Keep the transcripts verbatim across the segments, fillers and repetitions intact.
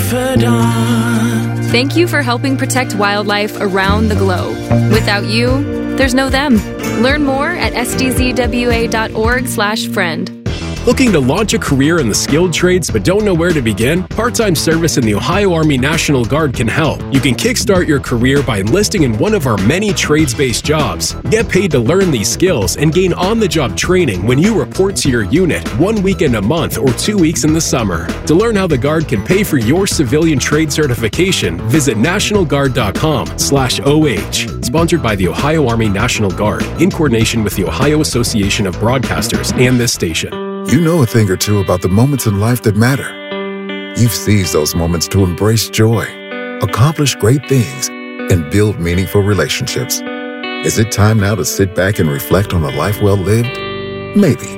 confidant. Thank you for helping protect wildlife around the globe. Without you, there's no them. Learn more at s d z w a dot org slash friend. Looking to launch a career in the skilled trades but don't know where to begin? Part-time service in the Ohio Army National Guard can help. You can kickstart your career by enlisting in one of our many trades-based jobs. Get paid to learn these skills and gain on-the-job training when you report to your unit one weekend a month or two weeks in the summer. To learn how the Guard can pay for your civilian trade certification, visit national guard dot com slash O H. Sponsored by the Ohio Army National Guard in coordination with the Ohio Association of Broadcasters and this station. You know a thing or two about the moments in life that matter. You've seized those moments to embrace joy, accomplish great things, and build meaningful relationships. Is it time now to sit back and reflect on a life well lived? Maybe.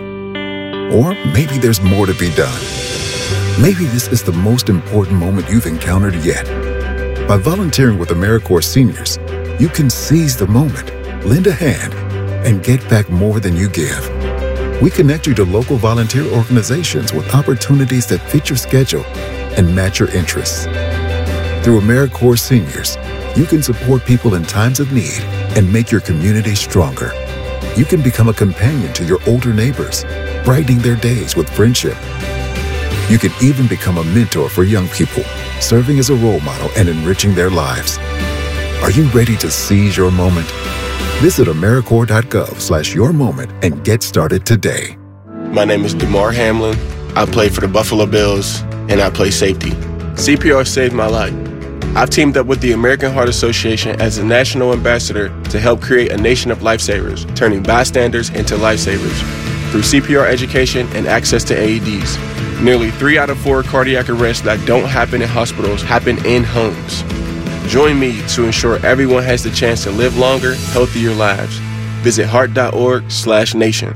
Or maybe there's more to be done. Maybe this is the most important moment you've encountered yet. By volunteering with AmeriCorps Seniors, you can seize the moment, lend a hand, and get back more than you give. We connect you to local volunteer organizations with opportunities that fit your schedule and match your interests. Through AmeriCorps Seniors, you can support people in times of need and make your community stronger. You can become a companion to your older neighbors, brightening their days with friendship. You can even become a mentor for young people, serving as a role model and enriching their lives. Are you ready to seize your moment? Visit AmeriCorps dot gov slash your moment and get started today. My name is DeMar Hamlin. I play for the Buffalo Bills, and I play safety. C P R saved my life. I've teamed up with the American Heart Association as a national ambassador to help create a nation of lifesavers, turning bystanders into lifesavers. Through C P R education and access to A E Ds, nearly three out of four cardiac arrests that don't happen in hospitals happen in homes. Join me to ensure everyone has the chance to live longer, healthier lives. Visit heart.org slash nation.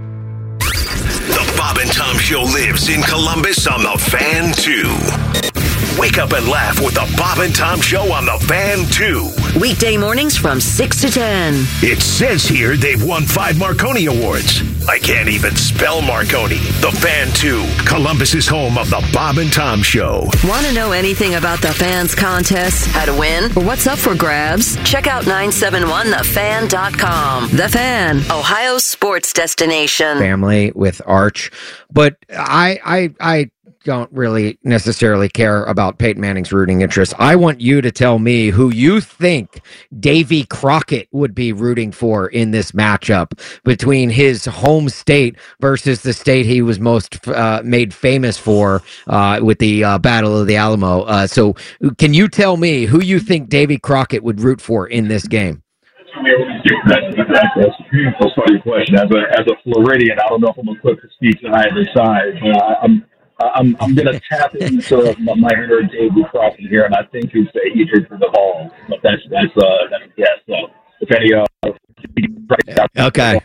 The Bob and Tom Show lives in Columbus on the Fan two. Wake up and laugh with the Bob and Tom Show on the Fan two. Weekday mornings from six to ten. It says here they've won five Marconi Awards. I can't even spell Marconi. The Fan two, Columbus's home of the Bob and Tom Show. Want to know anything about the Fans contest, how to win, or what's up for grabs? Check out nine seven one the fan dot com. The Fan, Ohio's sports destination. Family with Arch. But I, I, I don't really necessarily care about Peyton Manning's rooting interest. I want you to tell me who you think Davy Crockett would be rooting for in this matchup between his home state versus the state he was most uh, made famous for uh, with the uh, Battle of the Alamo. Uh, so can you tell me who you think Davy Crockett would root for in this game? That's, that's, that's a funny question. As a, as a Floridian, I don't know if I'm equipped to speak to either side. Uh, I'm I'm I'm going to tap into my inner Davy Crockett here, and I think he's the hatred for the ball. But that's that's uh that's a guess. So if any uh okay.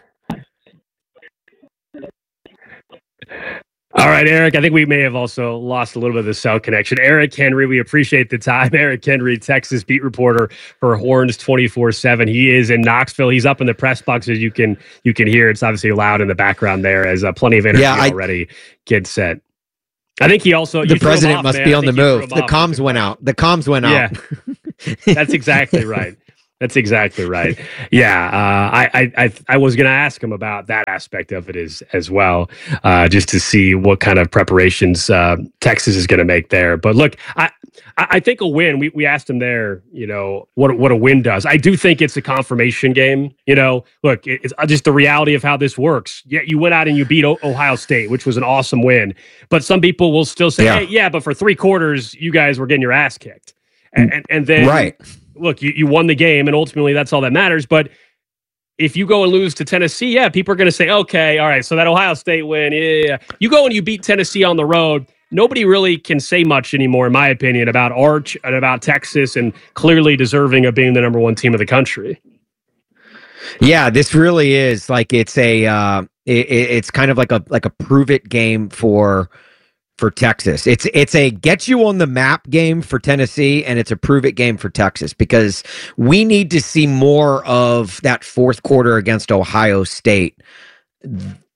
All right, Eric, I think we may have also lost a little bit of the cell connection. Eric Henry, we appreciate the time. Eric Henry, Texas beat reporter for Horns twenty-four seven. He is in Knoxville. He's up in the press box, as you can you can hear. It's obviously loud in the background there as uh, plenty of energy yeah, I, already gets set. I think he also... The president off, must man. be on the move. The comms went out. The comms went out. Yeah, that's exactly right. That's exactly right. Yeah, uh, I, I I was going to ask him about that aspect of it as as well, uh, just to see what kind of preparations uh, Texas is going to make there. But look, I I think a win. We we asked him there, you know, what what a win does. I do think it's a confirmation game. You know, look, it's just the reality of how this works. Yeah, you went out and you beat o- Ohio State, which was an awesome win. But some people will still say, yeah. Hey, yeah, but for three quarters, you guys were getting your ass kicked, and and, and then right. Look, you, you won the game, and ultimately that's all that matters. But if you go and lose to Tennessee, yeah, people are going to say, okay, all right, so that Ohio State win, yeah. You go and you beat Tennessee on the road, nobody really can say much anymore, in my opinion, about Arch and about Texas and clearly deserving of being the number one team of the country. Yeah, this really is like it's a uh, it, it's kind of like a like a prove it game for for Texas. It's it's a get you on the map game for Tennessee, and it's a prove it game for Texas, because we need to see more of that fourth quarter against Ohio State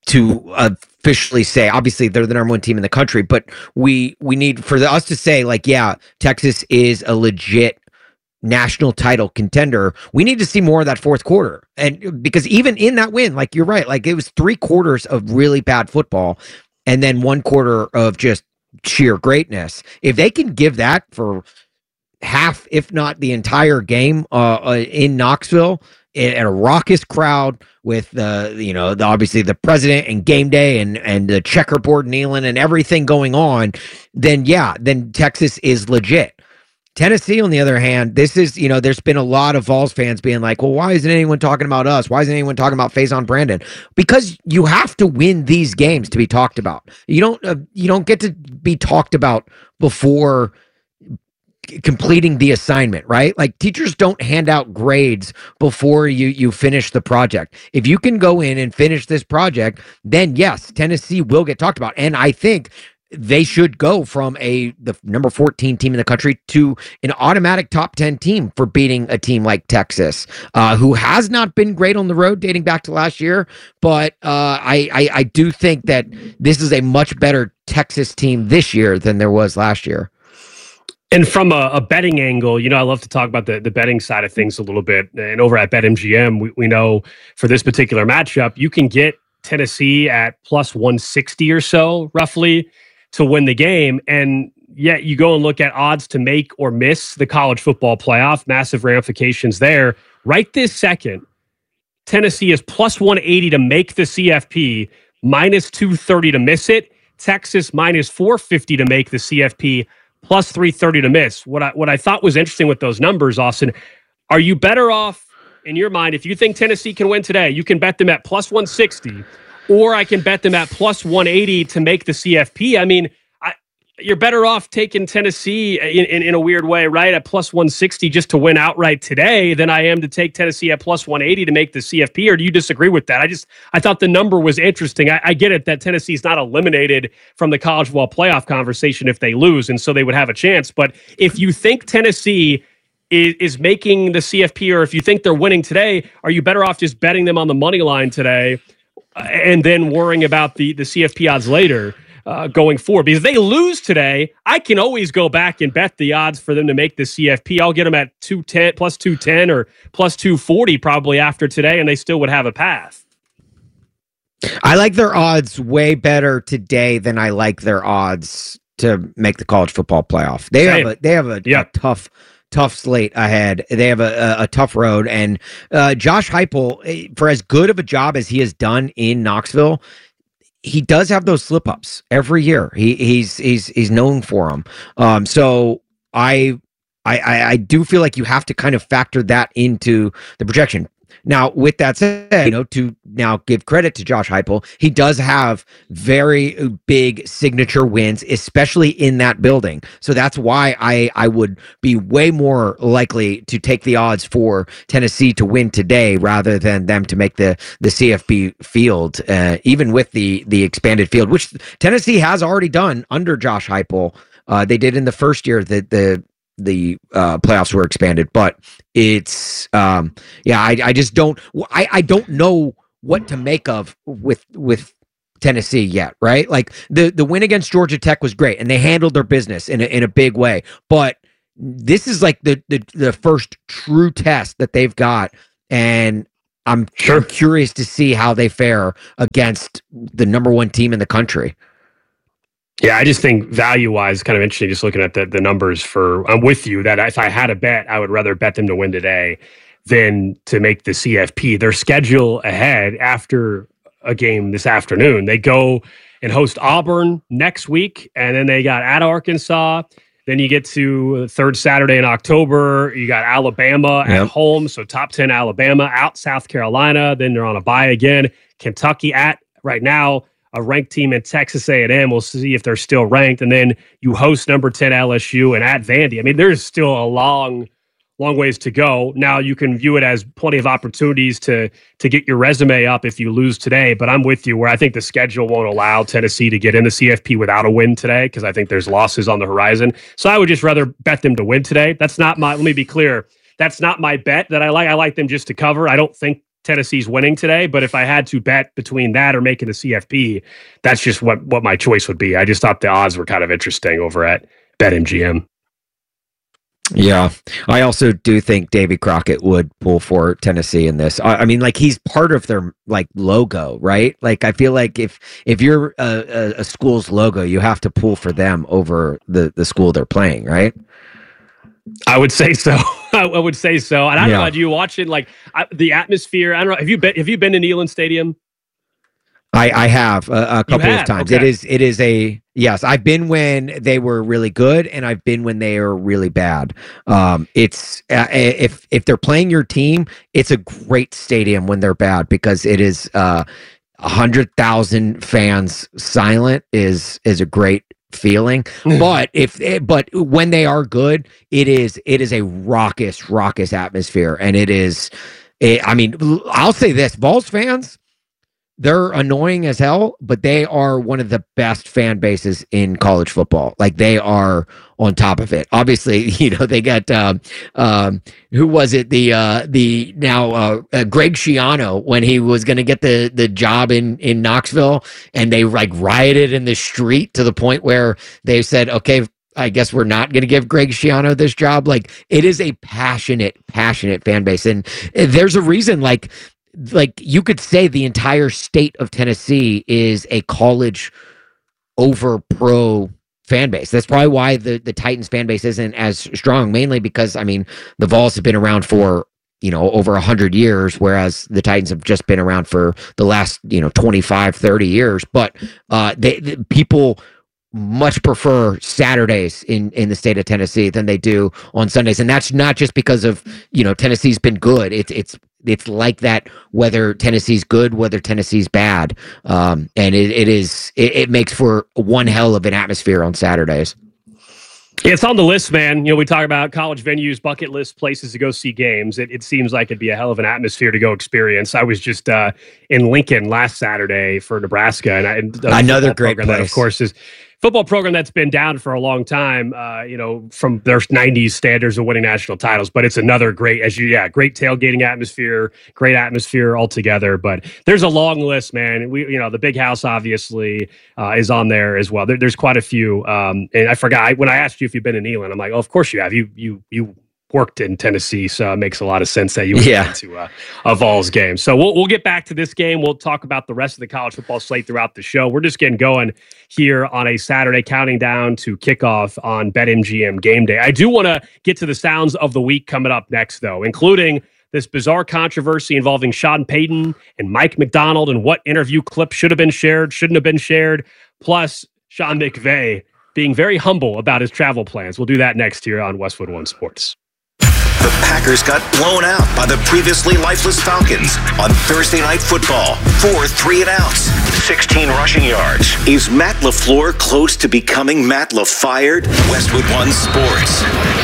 to officially say, obviously they're the number one team in the country, but we we need for the, us to say like, yeah, Texas is a legit national title contender. We need to see more of that fourth quarter. And because even in that win, like you're right, like it was three quarters of really bad football and then one quarter of just sheer greatness. If they can give that for half, if not the entire game uh, uh, in Knoxville, at a raucous crowd with the, you know, the, obviously the president and game day and, and the checkerboard kneeling and everything going on, then yeah, then Texas is legit. Tennessee, on the other hand, this is, you know, there's been a lot of Vols fans being like, well, why isn't anyone talking about us? Why isn't anyone talking about Faison Brandon? Because you have to win these games to be talked about. You don't, uh, you don't get to be talked about before completing the assignment, right? Like teachers don't hand out grades before you you finish the project. If you can go in and finish this project, then yes, Tennessee will get talked about. And I think they should go from a the number fourteen team in the country to an automatic top ten team for beating a team like Texas, uh, who has not been great on the road dating back to last year. But uh, I, I I do think that this is a much better Texas team this year than there was last year. And from a, a betting angle, you know, I love to talk about the, the betting side of things a little bit. And over at BetMGM, we, we know for this particular matchup, you can get Tennessee at plus one sixty or so, roughly, to win the game. And yet you go and look at odds to make or miss the college football playoff, massive ramifications there. Right this second, Tennessee is plus one eighty to make the C F P, minus two thirty to miss it. Texas minus four fifty to make the C F P, plus three thirty to miss. What I what I thought was interesting with those numbers, Austin, are you better off in your mind if you think Tennessee can win today? You can bet them at plus one sixty, or I can bet them at plus one eighty to make the C F P. I mean, I, you're better off taking Tennessee in, in, in a weird way, right, at plus one sixty just to win outright today than I am to take Tennessee at plus one eighty to make the C F P. Or do you disagree with that? I just I thought the number was interesting. I, I get it that Tennessee's not eliminated from the college football playoff conversation if they lose, and so they would have a chance. But if you think Tennessee is, is making the C F P, or if you think they're winning today, are you better off just betting them on the money line today and then worrying about the, the C F P odds later? Uh, going forward, because if they lose today, I can always go back and bet the odds for them to make the C F P. I'll get them at two ten, plus two ten, or plus two forty probably after today, and they still would have a path. I like their odds way better today than I like their odds to make the college football playoff. They Same. have a they have a, yep. a tough. tough slate ahead. They have a, a, a tough road, and uh, Josh Heupel, for as good of a job as he has done in Knoxville, he does have those slip ups every year. He he's he's he's known for them. Um, so I, I I do feel like you have to kind of factor that into the projection. Now, with that said, you know, to now give credit to Josh Heupel, he does have very big signature wins, especially in that building. So that's why I, I would be way more likely to take the odds for Tennessee to win today rather than them to make the, the C F P field, uh, even with the, the expanded field, which Tennessee has already done under Josh Heupel. Uh, they did in the first year that the the uh, playoffs were expanded, but it's um, yeah, I, I just don't I, I don't know what to make of with with Tennessee yet, right? Like the the win against Georgia Tech was great, and they handled their business in a, in a big way. But this is like the the the first true test that they've got, and I'm sure curious to see how they fare against the number one team in the country. Yeah, I just think value-wise, kind of interesting just looking at the, the numbers for, I'm with you that if I had a bet, I would rather bet them to win today than to make the C F P. Their schedule ahead after a game this afternoon, they go and host Auburn next week, and then they got at Arkansas. Then you get to third Saturday in October, you got Alabama yep. at home, so top ten Alabama, out South Carolina, then they're on a bye again. Kentucky at, right now, a ranked team in Texas A and M. We'll see if they're still ranked. And then you host number ten L S U and at Vandy. I mean, there's still a long, long ways to go. Now you can view it as plenty of opportunities to to get your resume up if you lose today. But I'm with you where I think the schedule won't allow Tennessee to get in the C F P without a win today because I think there's losses on the horizon. So I would just rather bet them to win today. That's not my, let me be clear, that's not my bet that I like. I like them just to cover. I don't think Tennessee's winning today, but if I had to bet between that or making the C F P, that's just what, what my choice would be. I just thought the odds were kind of interesting over at BetMGM. Yeah, I also do think Davy Crockett would pull for Tennessee in this. I, I mean, like he's part of their like logo, right? Like I feel like if if you're a, a, a school's logo, you have to pull for them over the the school they're playing, right? I would say so. I would say so. And I don't Yeah. know about you watching like I, the atmosphere. I don't know. Have you been? Have you been to Neyland Stadium? I, I have a, a couple have? of times. Okay. It is it is a yes. I've been when they were really good, and I've been when they are really bad. Um, it's uh, if if they're playing your team, it's a great stadium when they're bad because it is uh, a hundred thousand fans silent is is a great feeling. But if but when they are good, it is it is a raucous raucous atmosphere, and it is. It, I mean, I'll say this: Vols fans. They're annoying as hell, but they are one of the best fan bases in college football. Like they are on top of it. Obviously, you know, they got, um, um, who was it? The, uh, the now, uh, uh Greg Schiano when he was going to get the, the job in, in Knoxville, and they like rioted in the street to the point where they said, okay, I guess we're not going to give Greg Schiano this job. Like it is a passionate, passionate fan base. And there's a reason, like, Like you could say the entire state of Tennessee is a college over pro fan base. That's probably why the, the Titans fan base isn't as strong, mainly because, I mean, the Vols have been around for, you know, over a hundred years, whereas the Titans have just been around for the last, you know, twenty-five, thirty years. But uh, they, they people much prefer Saturdays in, in the state of Tennessee than they do on Sundays. And that's not just because of, you know, Tennessee's been good. It's, it's, it's like that, whether Tennessee's good, whether Tennessee's bad. Um, and it, it is, it, it makes for one hell of an atmosphere on Saturdays. It's on the list, man. You know, we talk about college venues, bucket list places to go see games. It, it seems like it'd be a hell of an atmosphere to go experience. I was just uh, in Lincoln last Saturday for Nebraska, and, I, and another great place. That, of course, is football program that's been down for a long time. Uh, you know, from their nineties standards of winning national titles, but it's another great, as you, yeah, great tailgating atmosphere, great atmosphere altogether. But there's a long list, man. We, you know, the Big House obviously uh, is on there as well. There, there's quite a few. Um, and I forgot I, when I asked you if you've been in Neyland, I'm like, oh, of course you have. You, you, you. worked in Tennessee, so it makes a lot of sense that you would yeah. get to a, a Vols game. So we'll we'll get back to this game. We'll talk about the rest of the college football slate throughout the show. We're just getting going here on a Saturday, counting down to kickoff on BetMGM Game Day. I do want to get to the sounds of the week coming up next, though, including this bizarre controversy involving Sean Payton and Mike McDonald and what interview clip should have been shared, shouldn't have been shared, plus Sean McVay being very humble about his travel plans. We'll do that next here on Westwood One Sports. The Packers got blown out by the previously lifeless Falcons on Thursday Night Football. Four three and outs, sixteen rushing yards. Is Matt LaFleur close to becoming Matt LaFired? Westwood One Sports.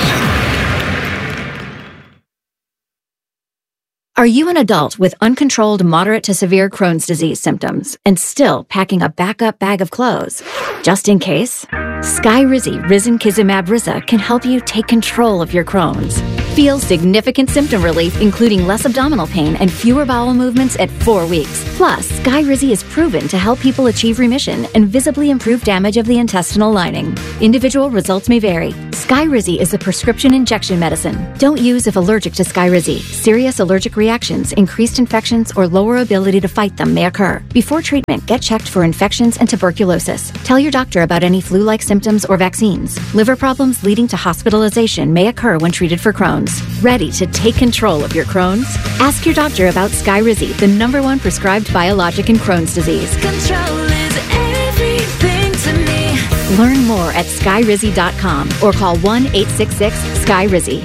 Are you an adult with uncontrolled moderate to severe Crohn's disease symptoms and still packing a backup bag of clothes? Just in case? Skyrizi Risankizumab Riza can help you take control of your Crohn's. Feel significant symptom relief, including less abdominal pain and fewer bowel movements at four weeks. Plus, Skyrizi is proven to help people achieve remission and visibly improve damage of the intestinal lining. Individual results may vary. Skyrizi is a prescription injection medicine. Don't use if allergic to Skyrizi. Serious allergic reactions, increased infections, or lower ability to fight them may occur. Before treatment, get checked for infections and tuberculosis. Tell your doctor about any flu-like symptoms or vaccines. Liver problems leading to hospitalization may occur when treated for Crohn's. Ready to take control of your Crohn's? Ask your doctor about Skyrizi, the number one prescribed biologic in Crohn's disease. Control is everything to me. Learn more at skyrizi dot com or call one eight six six Skyrizi.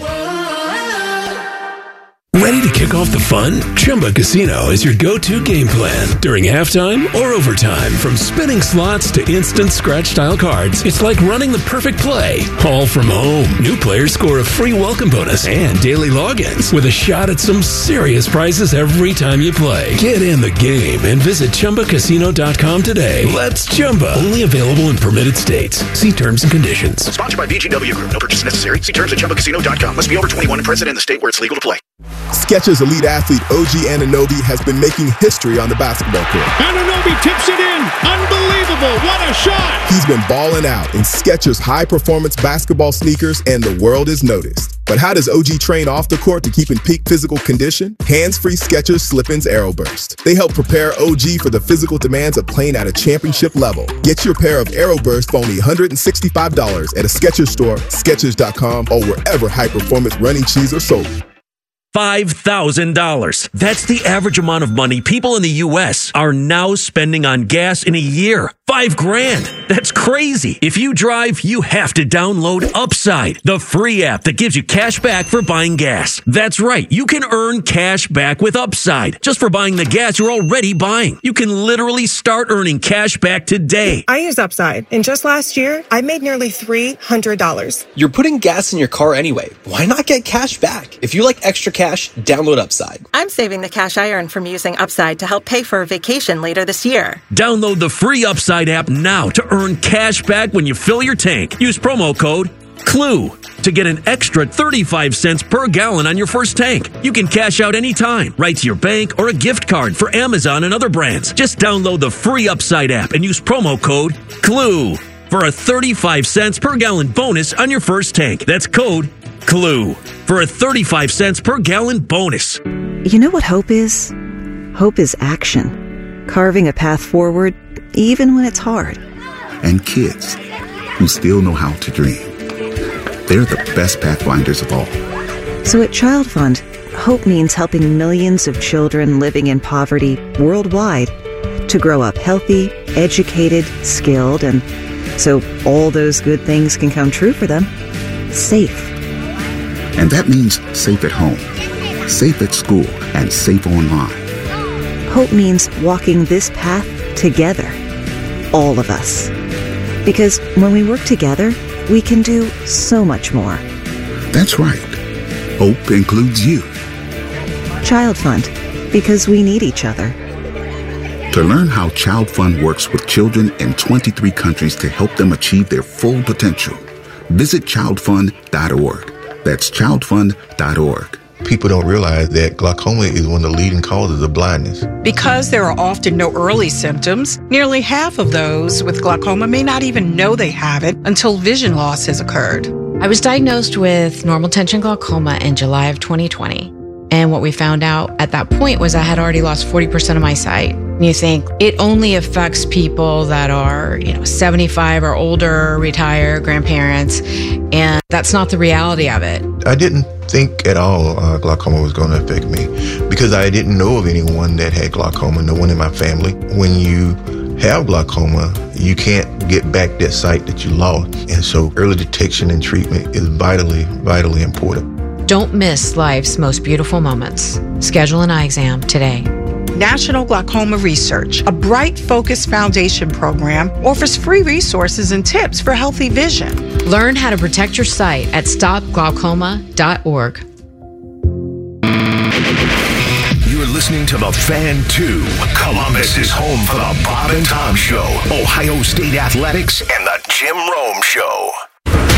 Ready to kick off the fun? Chumba Casino is your go-to game plan. During halftime or overtime, from spinning slots to instant scratch-style cards, it's like running the perfect play, all from home. New players score a free welcome bonus and daily logins with a shot at some serious prizes every time you play. Get in the game and visit Chumba Casino dot com today. Let's Chumba. Only available in permitted states. See terms and conditions. Sponsored by V G W Group. No purchase necessary. See terms at Chumba Casino dot com. Must be over twenty-one and present in the state where it's legal to play. Skechers elite athlete O G Anunoby has been making history on the basketball court. Anunoby tips it in. Unbelievable. What a shot. He's been balling out in Skechers high-performance basketball sneakers, and the world is noticed. But how does O G train off the court to keep in peak physical condition? Hands-free Skechers Slip-ins Aeroburst. They help prepare O G for the physical demands of playing at a championship level. Get your pair of Aeroburst for only one hundred sixty-five dollars at a Skechers store, Skechers dot com, or wherever high-performance running shoes are sold. five thousand dollars. That's the average amount of money people in the U S are now spending on gas in a year. Five grand. That's crazy. If you drive, you have to download Upside, the free app that gives you cash back for buying gas. That's right. You can earn cash back with Upside just for buying the gas you're already buying. You can literally start earning cash back today. I use Upside, and just last year, I made nearly three hundred dollars. You're putting gas in your car anyway. Why not get cash back? If you like extra cash, download Upside. I'm saving the cash I earn from using Upside to help pay for a vacation later this year. Download the free Upside app now to earn cash back when you fill your tank. Use promo code CLUE to get an extra thirty-five cents per gallon on your first tank. You can cash out anytime, right to your bank or a gift card for Amazon and other brands. Just download the free Upside app and use promo code CLUE for a thirty-five cents per gallon bonus on your first tank. That's code CLUE for a thirty-five cents per gallon bonus. You know what hope is? Hope is action. Carving a path forward, even when it's hard. And kids who still know how to dream. They're the best pathfinders of all. So at Child Fund, hope means helping millions of children living in poverty worldwide to grow up healthy, educated, skilled, and so all those good things can come true for them. Safe. And that means safe at home, safe at school, and safe online. Hope means walking this path together. All of us. Because when we work together, we can do so much more. That's right. Hope includes you. Child Fund. Because we need each other. To learn how Child Fund works with children in twenty-three countries to help them achieve their full potential, visit child fund dot org. That's child fund dot org. People don't realize that glaucoma is one of the leading causes of blindness. Because there are often no early symptoms, nearly half of those with glaucoma may not even know they have it until vision loss has occurred. I was diagnosed with normal tension glaucoma in July of twenty twenty. And what we found out at that point was I had already lost forty percent of my sight. And you think it only affects people that are, you know, seventy-five or older, retired, grandparents. And that's not the reality of it. I didn't think at all uh, glaucoma was going to affect me because I didn't know of anyone that had glaucoma, no one in my family. When you have glaucoma, you can't get back that sight that you lost. And so early detection and treatment is vitally, vitally important. Don't miss life's most beautiful moments. Schedule an eye exam today. National Glaucoma Research, a Bright Focus Foundation program, offers free resources and tips for healthy vision. Learn how to protect your sight at stop glaucoma dot org. You're listening to The Fan two. Columbus is home for the Bob and Tom Show, Ohio State Athletics, and the Jim Rome Show.